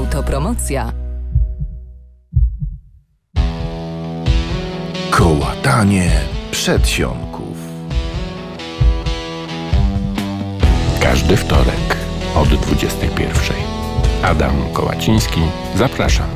Autopromocja. Kołatanie przedsionków. Każdy wtorek od 21:00. Adam Kołaciński, zapraszam.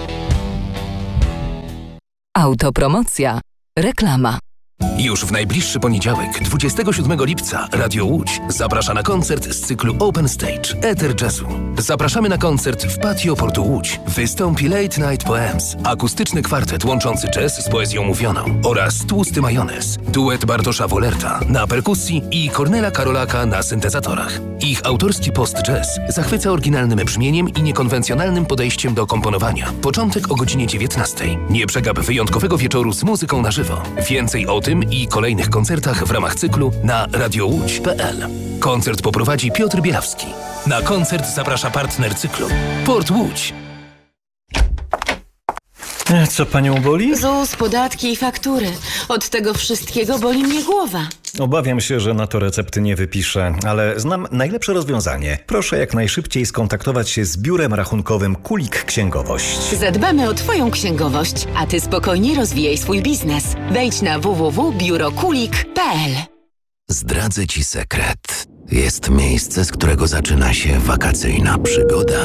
Autopromocja. Reklama. Już w najbliższy poniedziałek, 27 lipca, Radio Łódź zaprasza na koncert z cyklu Open Stage Eter Jazzu. Zapraszamy na koncert w patio Portu Łódź. Wystąpi Late Night Poems, akustyczny kwartet łączący jazz z poezją mówioną oraz Tłusty Majonez, duet Bartosza Wolerta na perkusji i Kornela Karolaka na syntezatorach. Ich autorski post-jazz zachwyca oryginalnym brzmieniem i niekonwencjonalnym podejściem do komponowania. Początek o godzinie 19:00. Nie przegap wyjątkowego wieczoru z muzyką na żywo. Więcej o tym i kolejnych koncertach w ramach cyklu na radiołódź.pl. Koncert poprowadzi Piotr Bielawski. Na koncert zaprasza partner cyklu Port Łódź. Co panią boli? ZUS, podatki i faktury. Od tego wszystkiego boli mnie głowa. Obawiam się, że na to recepty nie wypiszę, ale znam najlepsze rozwiązanie. Proszę jak najszybciej skontaktować się z biurem rachunkowym Kulik Księgowość. Zadbamy o twoją księgowość, a ty spokojnie rozwijaj swój biznes. Wejdź na www.biurokulik.pl. Zdradzę ci sekret. Jest miejsce, z którego zaczyna się wakacyjna przygoda.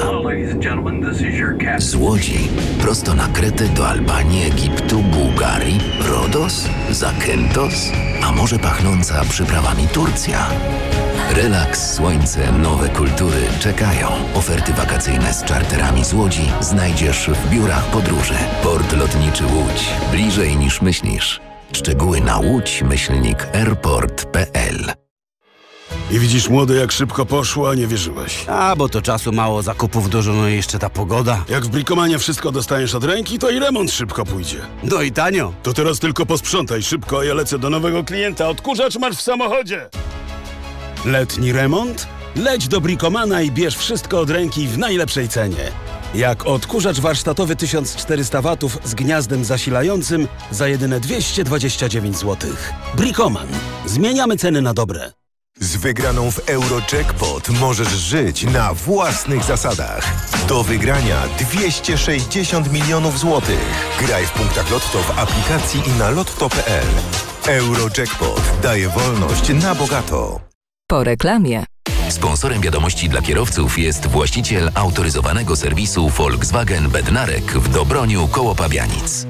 Z Łodzi prosto na Kretę do Albanii, Egiptu, Bułgarii, Rodos, Zakynthos, a może pachnąca przyprawami Turcja. Relaks, słońce, nowe kultury czekają. Oferty wakacyjne z czarterami z Łodzi znajdziesz w biurach podróży. Port Lotniczy Łódź. Bliżej niż myślisz. Szczegóły na łódź-airport.pl. I widzisz, młody, jak szybko poszło, a nie wierzyłeś. Bo to czasu mało, zakupów dużo, no i jeszcze ta pogoda. Jak w Bricomanie wszystko dostaniesz od ręki, to i remont szybko pójdzie. No i tanio. To teraz tylko posprzątaj szybko, a ja lecę do nowego klienta. Odkurzacz masz w samochodzie. Letni remont? Leć do Bricomana i bierz wszystko od ręki w najlepszej cenie. Jak odkurzacz warsztatowy 1400 W z gniazdem zasilającym za jedyne 229 zł. Bricoman. Zmieniamy ceny na dobre. Z wygraną w Eurojackpot możesz żyć na własnych zasadach. Do wygrania 260 milionów złotych. Graj w punktach Lotto w aplikacji i na lotto.pl. Eurojackpot daje wolność na bogato. Po reklamie. Sponsorem wiadomości dla kierowców jest właściciel autoryzowanego serwisu Volkswagen Bednarek w Dobroniu koło Pabianic.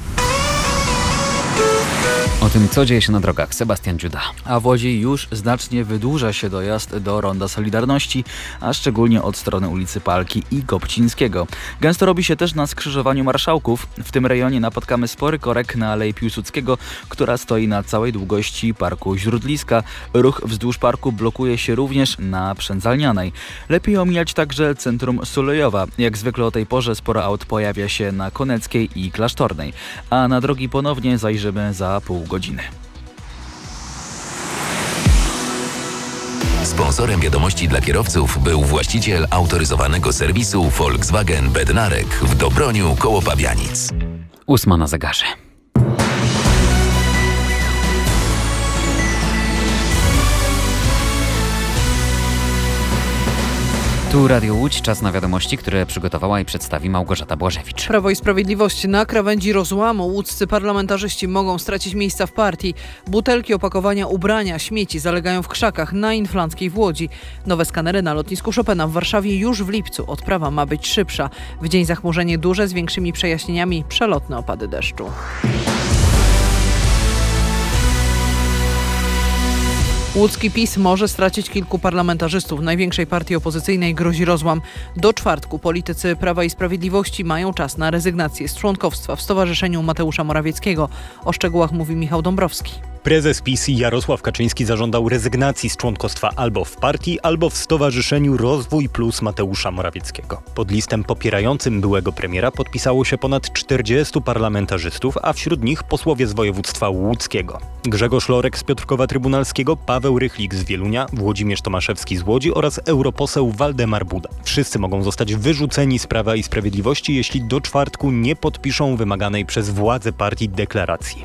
O tym, co dzieje się na drogach, Sebastian Dziuda. A w Łodzi już znacznie wydłuża się dojazd do Ronda Solidarności, a szczególnie od strony ulicy Palki i Gopcińskiego. Gęsto robi się też na skrzyżowaniu Marszałków. W tym rejonie napotkamy spory korek na Alei Piłsudskiego, która stoi na całej długości Parku Źródliska. Ruch wzdłuż parku blokuje się również na Przędzalnianej. Lepiej omijać także centrum Sulejowa. Jak zwykle o tej porze sporo aut pojawia się na Koneckiej i Klasztornej. A na drogi ponownie zajrzymy za pół godziny. Sponsorem wiadomości dla kierowców był właściciel autoryzowanego serwisu Volkswagen Bednarek w Dobroniu koło Pabianic. 8 na zegarze. Tu Radio Łódź, czas na wiadomości, które przygotowała i przedstawi Małgorzata Błażewicz. Prawo i Sprawiedliwość na krawędzi rozłamu. Łódzcy parlamentarzyści mogą stracić miejsca w partii. Butelki, opakowania, ubrania, śmieci zalegają w krzakach na Inflanckiej w Łodzi. Nowe skanery na lotnisku Chopina w Warszawie już w lipcu. Odprawa ma być szybsza. W dzień zachmurzenie duże z większymi przejaśnieniami, przelotne opady deszczu. Łódzki PiS może stracić kilku parlamentarzystów. Największej partii opozycyjnej grozi rozłam. Do czwartku politycy Prawa i Sprawiedliwości mają czas na rezygnację z członkostwa w Stowarzyszeniu Mateusza Morawieckiego. O szczegółach mówi Michał Dąbrowski. Prezes PiS Jarosław Kaczyński zażądał rezygnacji z członkostwa albo w partii, albo w Stowarzyszeniu Rozwój Plus Mateusza Morawieckiego. Pod listem popierającym byłego premiera podpisało się ponad 40 parlamentarzystów, a wśród nich posłowie z województwa łódzkiego. Grzegorz Lorek z Piotrkowa Trybunalskiego, Paweł Rychlik z Wielunia, Włodzimierz Tomaszewski z Łodzi oraz europoseł Waldemar Buda. Wszyscy mogą zostać wyrzuceni z Prawa i Sprawiedliwości, jeśli do czwartku nie podpiszą wymaganej przez władze partii deklaracji.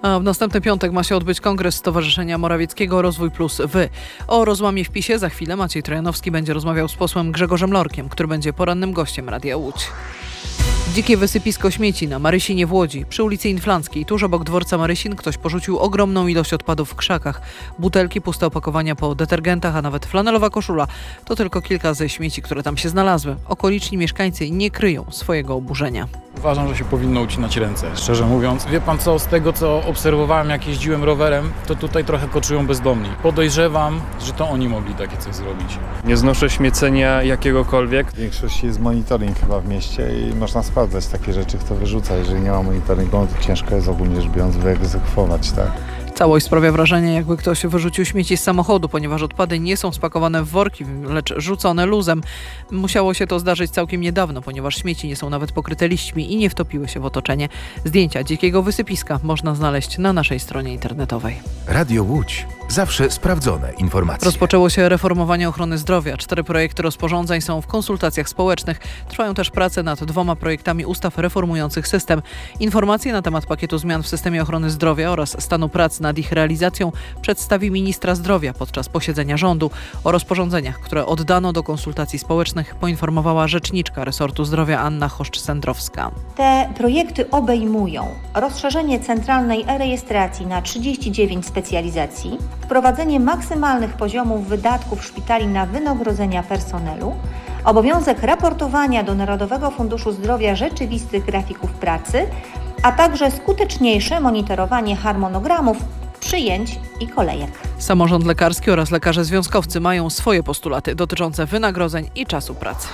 A w następny piątek ma się odbyć kongres Stowarzyszenia Morawieckiego Rozwój Plus Wy. O rozłamie w PiS-ie za chwilę Maciej Trojanowski będzie rozmawiał z posłem Grzegorzem Lorkiem, który będzie porannym gościem Radia Łódź. Dzikie wysypisko śmieci na Marysinie w Łodzi. Przy ulicy Inflanckiej, tuż obok dworca Marysin, ktoś porzucił ogromną ilość odpadów w krzakach. Butelki, puste opakowania po detergentach, a nawet flanelowa koszula. To tylko kilka ze śmieci, które tam się znalazły. Okoliczni mieszkańcy nie kryją swojego oburzenia. Uważam, że się powinno ucinać ręce, szczerze mówiąc. Wie pan co, z tego co obserwowałem, jak jeździłem rowerem, to tutaj trochę koczują bezdomni. Podejrzewam, że to oni mogli takie coś zrobić. Nie znoszę śmiecenia jakiegokolwiek. W większości jest monitoring chyba w mieście i można sprawdzać takie rzeczy, kto wyrzuca. Jeżeli nie ma monitoringu, no to ciężko jest ogólnie rzecz biorąc wyegzekwować, tak? Całość sprawia wrażenie, jakby ktoś wyrzucił śmieci z samochodu, ponieważ odpady nie są spakowane w worki, lecz rzucone luzem. Musiało się to zdarzyć całkiem niedawno, ponieważ śmieci nie są nawet pokryte liśćmi i nie wtopiły się w otoczenie. Zdjęcia dzikiego wysypiska można znaleźć na naszej stronie internetowej. Radio Łódź. Zawsze sprawdzone informacje. Rozpoczęło się reformowanie ochrony zdrowia. 4 projekty rozporządzeń są w konsultacjach społecznych. Trwają też prace nad 2 projektami ustaw reformujących system. Informacje na temat pakietu zmian w systemie ochrony zdrowia oraz stanu prac nad ich realizacją przedstawi ministra zdrowia podczas posiedzenia rządu. O rozporządzeniach, które oddano do konsultacji społecznych, poinformowała rzeczniczka resortu zdrowia Anna Choszcz-Sendrowska. Te projekty obejmują rozszerzenie centralnej e-rejestracji na 39 specjalizacji, wprowadzenie maksymalnych poziomów wydatków szpitali na wynagrodzenia personelu, obowiązek raportowania do Narodowego Funduszu Zdrowia rzeczywistych grafików pracy, a także skuteczniejsze monitorowanie harmonogramów, przyjęć i kolejek. Samorząd lekarski oraz lekarze związkowcy mają swoje postulaty dotyczące wynagrodzeń i czasu pracy.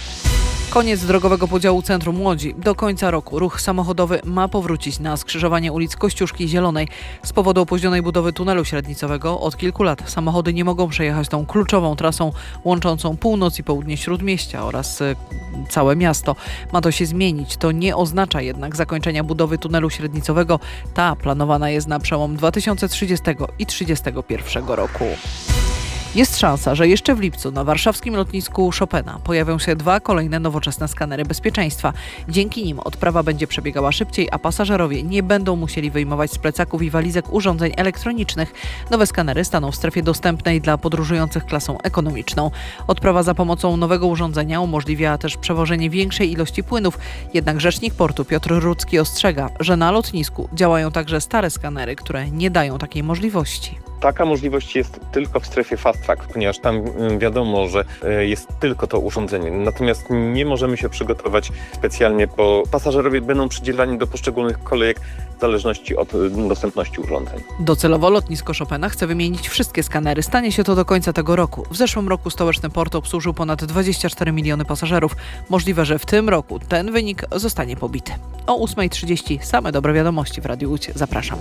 Koniec drogowego podziału centrum Łodzi. Do końca roku ruch samochodowy ma powrócić na skrzyżowanie ulic Kościuszki i Zielonej. Z powodu opóźnionej budowy tunelu średnicowego od kilku lat samochody nie mogą przejechać tą kluczową trasą łączącą północ i południe Śródmieścia oraz całe miasto. Ma to się zmienić. To nie oznacza jednak zakończenia budowy tunelu średnicowego. Ta planowana jest na przełom 2030 i 2031 roku. Jest szansa, że jeszcze w lipcu na warszawskim lotnisku Chopina pojawią się 2 kolejne nowoczesne skanery bezpieczeństwa. Dzięki nim odprawa będzie przebiegała szybciej, a pasażerowie nie będą musieli wyjmować z plecaków i walizek urządzeń elektronicznych. Nowe skanery staną w strefie dostępnej dla podróżujących klasą ekonomiczną. Odprawa za pomocą nowego urządzenia umożliwia też przewożenie większej ilości płynów. Jednak rzecznik portu Piotr Rudzki ostrzega, że na lotnisku działają także stare skanery, które nie dają takiej możliwości. Taka możliwość jest tylko w strefie fast track, ponieważ tam wiadomo, że jest tylko to urządzenie. Natomiast nie możemy się przygotować specjalnie, bo pasażerowie będą przydzielani do poszczególnych kolejek w zależności od dostępności urządzeń. Docelowo lotnisko Chopina chce wymienić wszystkie skanery. Stanie się to do końca tego roku. W zeszłym roku stołeczny port obsłużył ponad 24 miliony pasażerów. Możliwe, że w tym roku ten wynik zostanie pobity. O 8:30 same dobre wiadomości w Radiu Łódź. Zapraszam.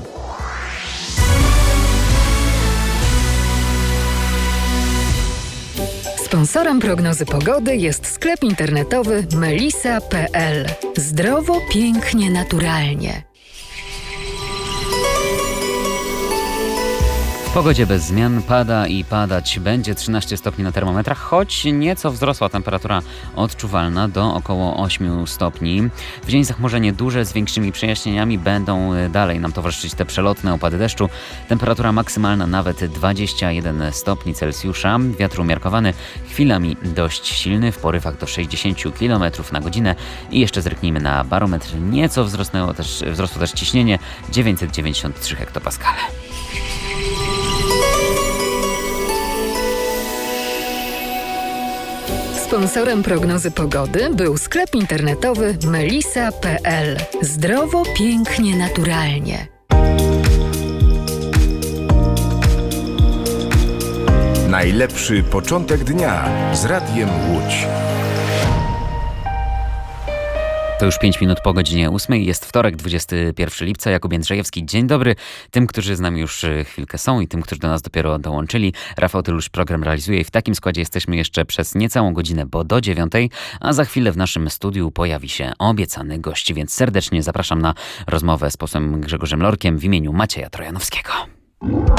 Sponsorem prognozy pogody jest sklep internetowy melisa.pl. Zdrowo, pięknie, naturalnie. W pogodzie bez zmian pada i padać będzie 13 stopni na termometrach, choć nieco wzrosła temperatura odczuwalna do około 8 stopni. W dzień zachmurzenie duże z większymi przejaśnieniami, będą dalej nam towarzyszyć te przelotne opady deszczu. Temperatura maksymalna nawet 21 stopni Celsjusza. Wiatr umiarkowany, chwilami dość silny, w porywach do 60 km na godzinę. I jeszcze zerknijmy na barometr. Nieco wzrosło też ciśnienie 993 hektopaskale. Sponsorem prognozy pogody był sklep internetowy melisa.pl. Zdrowo, pięknie, naturalnie. Najlepszy początek dnia z Radiem Łódź. To już 5 minut po godzinie 8. Jest wtorek, 21 lipca. Jakub Jędrzejewski. Dzień dobry tym, którzy z nami już chwilkę są i tym, którzy do nas dopiero dołączyli. Rafał Tylusz program realizuje i w takim składzie jesteśmy jeszcze przez niecałą godzinę, bo do 9, a za chwilę w naszym studiu pojawi się obiecany gość, więc serdecznie zapraszam na rozmowę z posłem Grzegorzem Lorkiem w imieniu Macieja Trojanowskiego.